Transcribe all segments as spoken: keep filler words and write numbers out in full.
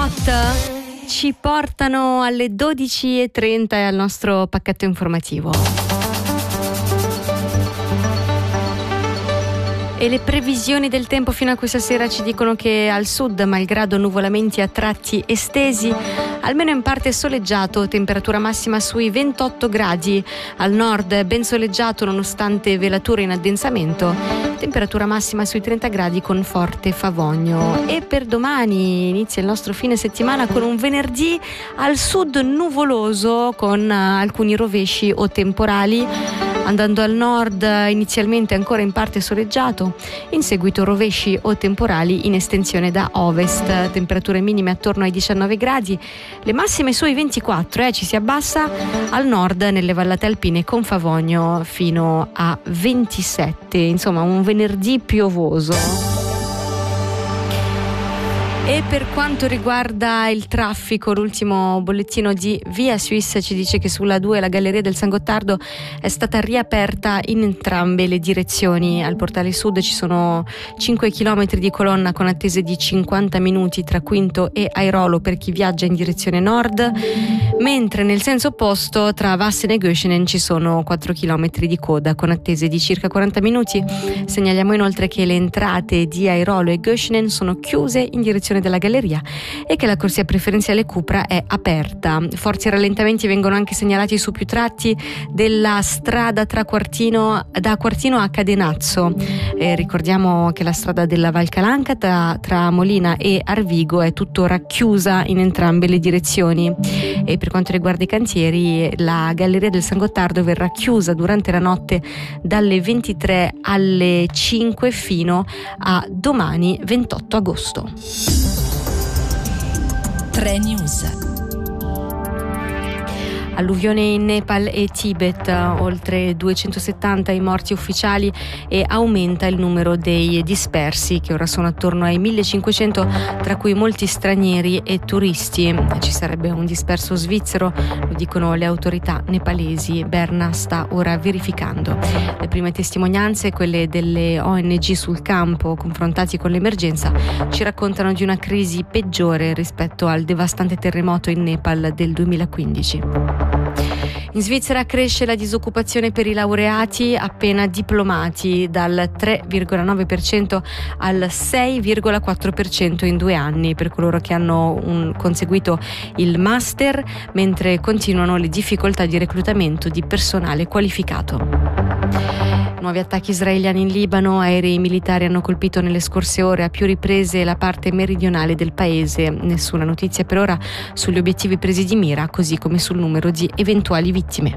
Ci portano alle dodici e trenta e al nostro pacchetto informativo. E le previsioni del tempo fino a questa sera ci dicono che al sud, malgrado nuvolamenti a tratti estesi, almeno in parte soleggiato, temperatura massima sui ventotto gradi, al nord ben soleggiato nonostante velature in addensamento, temperatura massima sui trenta gradi con forte favogno. E per domani inizia il nostro fine settimana con un venerdì al sud nuvoloso con uh, alcuni rovesci o temporali, andando al nord inizialmente ancora in parte soleggiato, in seguito rovesci o temporali in estensione da ovest, temperature minime attorno ai diciannove gradi, le massime sui ventiquattro, eh, ci si abbassa al nord nelle vallate alpine con favogno fino a ventisette, insomma un venerdì piovoso. E per quanto riguarda il traffico, l'ultimo bollettino di Via Suisse ci dice che sulla due la Galleria del San Gottardo è stata riaperta in entrambe le direzioni. Al portale sud ci sono cinque chilometri di colonna con attese di cinquanta minuti tra Quinto e Airolo per chi viaggia in direzione nord, mentre nel senso opposto tra Vassen e Göschenen ci sono quattro chilometri di coda con attese di circa quaranta minuti. Segnaliamo inoltre che le entrate di Airolo e Göschenen sono chiuse in direzione della galleria e che la corsia preferenziale Cupra è aperta. Forti rallentamenti vengono anche segnalati su più tratti della strada tra Quartino, da Quartino a Cadenazzo. Eh, ricordiamo che la strada della Val Calanca tra, tra Molina e Arvigo è tuttora chiusa in entrambe le direzioni. E per quanto riguarda i cantieri, la Galleria del San Gottardo verrà chiusa durante la notte dalle ventitré alle cinque fino a domani ventotto agosto. tre News. Alluvione in Nepal e Tibet, oltre duecentosettanta i morti ufficiali e aumenta il numero dei dispersi che ora sono attorno ai millecinquecento, tra cui molti stranieri e turisti. Ci sarebbe un disperso svizzero, lo dicono le autorità nepalesi. Berna sta ora verificando. Le prime testimonianze, quelle delle O N G sul campo confrontati con l'emergenza, ci raccontano di una crisi peggiore rispetto al devastante terremoto in Nepal del duemilaquindici. In Svizzera cresce la disoccupazione per i laureati appena diplomati dal tre virgola nove per cento al sei virgola quattro per cento in due anni per coloro che hanno un, conseguito il master, mentre continuano le difficoltà di reclutamento di personale qualificato. Nuovi attacchi israeliani in Libano, aerei militari hanno colpito nelle scorse ore a più riprese la parte meridionale del paese. Nessuna notizia per ora sugli obiettivi presi di mira, così come sul numero di eventuali vittime.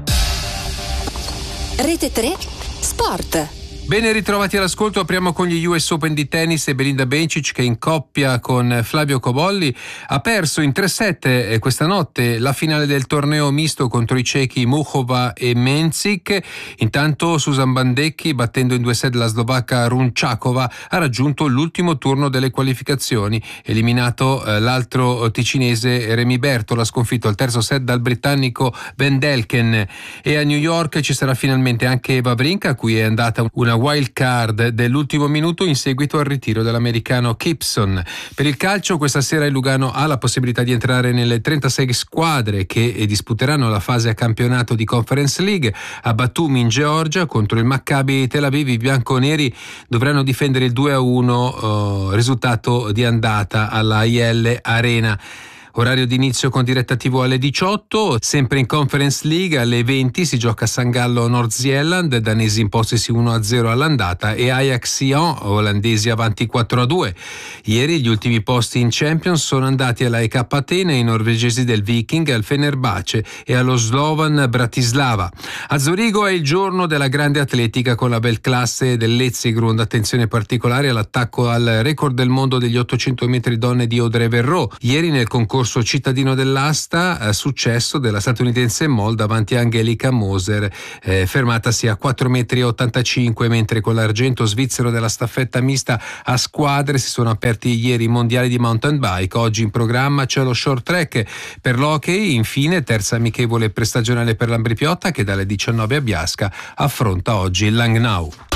Rete tre Sport. Ben ritrovati all'ascolto, apriamo con gli U S Open di tennis e Belinda Bencic che in coppia con Flavio Cobolli ha perso in tre sette questa notte la finale del torneo misto contro i cechi Muchova e Menzik. Intanto Susan Bandecchi, battendo in due set la slovacca Runčáková, ha raggiunto l'ultimo turno delle qualificazioni. Eliminato eh, l'altro ticinese Remy Bertol, ha sconfitto al terzo set dal britannico Ben Delken. E a New York ci sarà finalmente anche Wawrinka, a cui è andata una wild card dell'ultimo minuto in seguito al ritiro dell'americano Gibson. Per il calcio, questa sera il Lugano ha la possibilità di entrare nelle trentasei squadre che disputeranno la fase a campionato di Conference League. A Batumi in Georgia contro il Maccabi Tel Aviv i bianconeri dovranno difendere il due a uno, eh, risultato di andata alla I L Arena. Orario di inizio con diretta tivù alle diciotto, sempre in Conference League alle venti si gioca a San Gallo North Zealand, danesi impostisi uno a zero all'andata e Ajax Sion, olandesi avanti quattro a due. Ieri gli ultimi posti in Champions sono andati alla E K Atene, ai norvegesi del Viking, al Fenerbahce e allo Slovan Bratislava. A Zurigo è il giorno della grande atletica con la bel classe del Letzigrund, attenzione particolare all'attacco al record del mondo degli ottocento metri donne di Audrey Verreau. Ieri nel concorso cittadino dell'asta, eh, successo della statunitense Moll davanti a Angelica Moser, eh, fermatasi a quattro metri e ottantacinque, mentre con l'argento svizzero della staffetta mista a squadre si sono aperti ieri i mondiali di mountain bike. Oggi in programma c'è lo short track. Per l'hockey, infine, terza amichevole prestagionale per l'Ambrì Piotta che dalle diciannove a Biasca affronta oggi il Langnau.